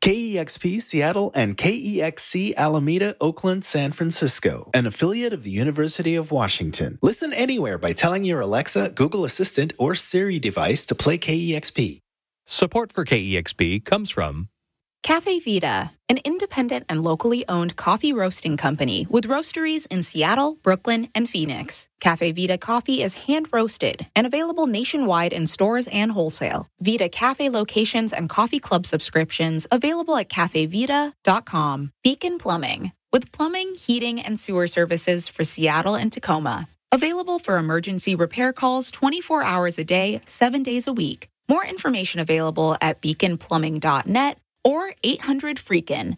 KEXP Seattle and KEXC Alameda, Oakland, San Francisco, an affiliate of the University of Washington. Listen anywhere by telling your Alexa, Google Assistant, or Siri device to play KEXP. Support for KEXP comes from Cafe Vita, an independent and locally owned coffee roasting company with roasteries in Seattle, Brooklyn, and Phoenix. Cafe Vita coffee is hand-roasted and available nationwide in stores and wholesale. Vita Cafe locations and coffee club subscriptions available at cafevita.com. Beacon Plumbing, with plumbing, heating, and sewer services for Seattle and Tacoma. Available for emergency repair calls 24 hours a day, 7 days a week. More information available at beaconplumbing.net or 800-FREAKIN,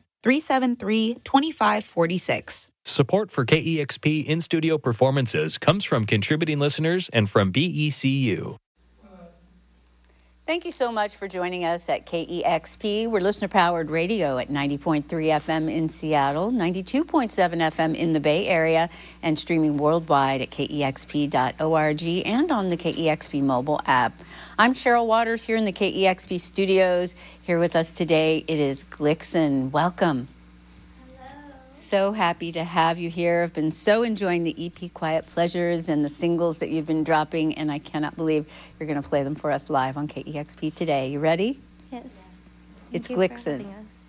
373-2546. Support for KEXP in-studio performances comes from contributing listeners and from BECU. Thank you so much for joining us at KEXP. We're listener-powered radio at 90.3 FM in Seattle, 92.7 FM in the Bay Area, and streaming worldwide at kexp.org and on the KEXP mobile app. I'm Cheryl Waters here in the KEXP studios. Here with us today, it is Glixen. Welcome. So happy to have you here. I've been so enjoying the EP Quiet Pleasures and the singles that you've been dropping, and I cannot believe you're going to play them for us live on KEXP today. You ready? Yes. It's Thank you for Glixen. having us.